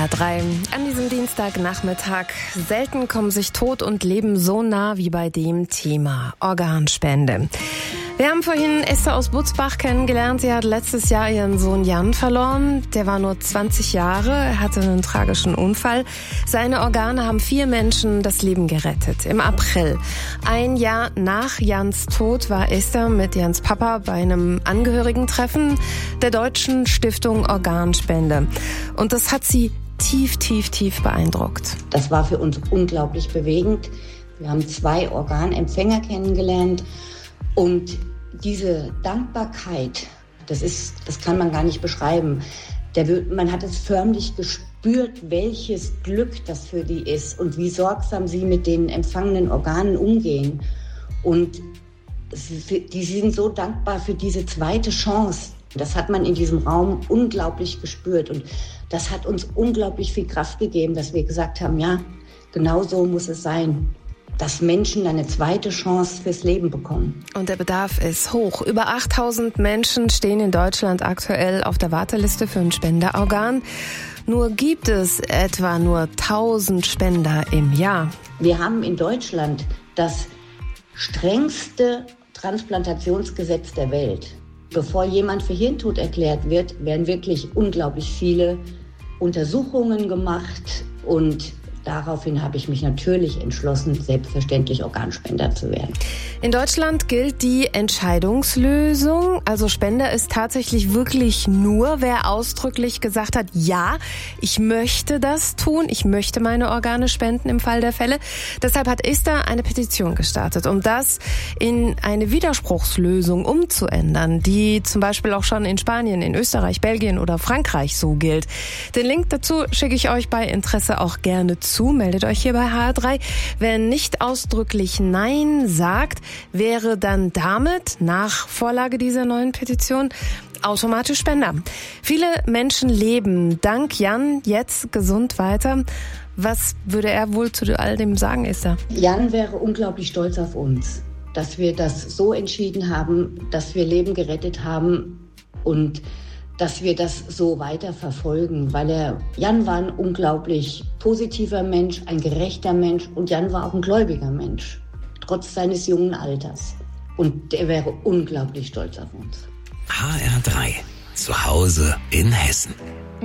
3 an diesem Dienstagnachmittag. Selten kommen sich Tod und Leben so nah wie bei dem Thema Organspende. Wir haben vorhin Esther aus Butzbach kennengelernt. Sie hat letztes Jahr ihren Sohn Jan verloren. Der war nur 20 Jahre. Er hatte einen tragischen Unfall. Seine Organe haben 4 Menschen das Leben gerettet. Im April, ein Jahr nach Jans Tod, war Esther mit Jans Papa bei einem Angehörigentreffen der Deutschen Stiftung Organspende. Und das hat sie tief beeindruckt. Das war für uns unglaublich bewegend. Wir haben 2 Organempfänger kennengelernt und diese Dankbarkeit, das kann man gar nicht beschreiben. Man hat es förmlich gespürt, welches Glück das für die ist und wie sorgsam sie mit den empfangenen Organen umgehen. Und die sind so dankbar für diese zweite Chance. Das hat man in diesem Raum unglaublich gespürt und das hat uns unglaublich viel Kraft gegeben, dass wir gesagt haben, ja, genau so muss es sein, dass Menschen eine zweite Chance fürs Leben bekommen. Und der Bedarf ist hoch. Über 8000 Menschen stehen in Deutschland aktuell auf der Warteliste für ein Spenderorgan. Nur gibt es etwa nur 1000 Spender im Jahr. Wir haben in Deutschland das strengste Transplantationsgesetz der Welt. Bevor jemand für Hirntod erklärt wird, werden wirklich unglaublich viele Untersuchungen gemacht und daraufhin habe ich mich natürlich entschlossen, selbstverständlich Organspender zu werden. In Deutschland gilt die Entscheidungslösung. Also Spender ist tatsächlich wirklich nur, wer ausdrücklich gesagt hat, ja, ich möchte das tun, ich möchte meine Organe spenden im Fall der Fälle. Deshalb hat Esther eine Petition gestartet, um das in eine Widerspruchslösung umzuändern, die zum Beispiel auch schon in Spanien, in Österreich, Belgien oder Frankreich so gilt. Den Link dazu schicke ich euch bei Interesse auch gerne zu. Meldet euch hier bei HR3. Wer nicht ausdrücklich Nein sagt, wäre dann damit, nach Vorlage dieser neuen Petition, automatisch Spender. Viele Menschen leben dank Jan jetzt gesund weiter. Was würde er wohl zu all dem sagen, Esther? Jan wäre unglaublich stolz auf uns, dass wir das so entschieden haben, dass wir Leben gerettet haben und dass wir das so weiter verfolgen, weil Jan war ein unglaublich positiver Mensch, ein gerechter Mensch und Jan war auch ein gläubiger Mensch, trotz seines jungen Alters. Und er wäre unglaublich stolz auf uns. HR3, zu Hause in Hessen.